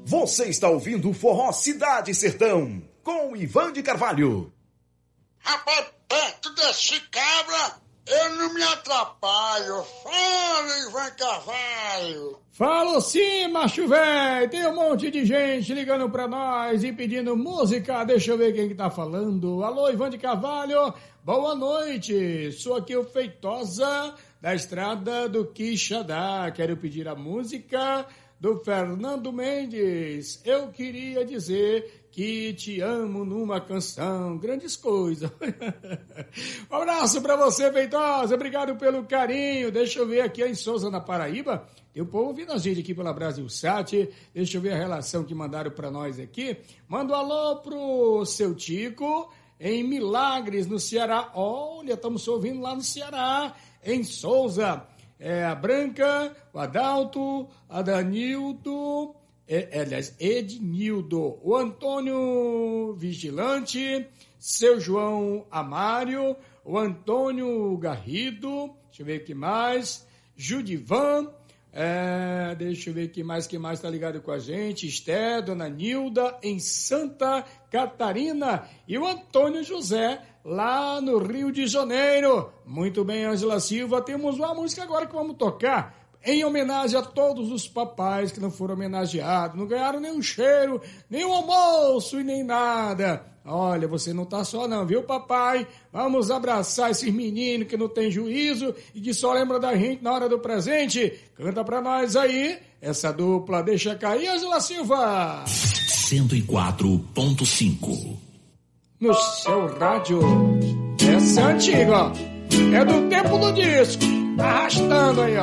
Você está ouvindo o Forró Cidade e Sertão, com Ivan de Carvalho. Rapaz, perto desse cabra, eu não me atrapalho. Fala, Ivan Carvalho. Falo sim, macho velho. Tem um monte de gente ligando pra nós e pedindo música. Deixa eu ver quem que tá falando. Alô, Ivan de Carvalho. Boa noite. Sou aqui o Feitosa da estrada do Quixadá. Quero pedir a música do Fernando Mendes. Eu queria dizer que te amo numa canção. Grandes coisas. Um abraço pra você, Feitosa. Obrigado pelo carinho. Deixa eu ver aqui em Souza, na Paraíba. Tem o povo ouvindo a gente aqui pela Brasilsat. Deixa eu ver a relação que mandaram pra nós aqui. Manda um alô pro seu Tico, em Milagres, no Ceará. Olha, estamos ouvindo lá no Ceará, em Souza. A Branca, o Adalto, a Danildo, aliás, Ednildo, o Antônio Vigilante, seu João Amário, o Antônio Garrido, deixa eu ver o que mais, Judivan, deixa eu ver que mais tá ligado com a gente, Esté, Dona Nilda, em Santa Catarina, e o Antônio José, lá no Rio de Janeiro. Muito bem, Ângela Silva, temos uma música agora que vamos tocar em homenagem a todos os papais que não foram homenageados, não ganharam nenhum cheiro, nem um almoço e nem nada. Olha, você não tá só não, viu, papai? Vamos abraçar esses meninos que não tem juízo e que só lembra da gente na hora do presente. Canta pra nós aí, essa dupla. Deixa cair, Ângela Silva. 104.5 no seu rádio. Essa é antiga, ó. É do tempo do disco. Arrastando aí, ó.